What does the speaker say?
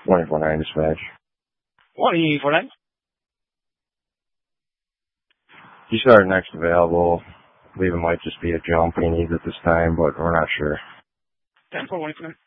24-9 dispatch. 24-9. He's our next available. I believe it might just be a jump he needs at this time, but we're not sure. 10-4, 1-9.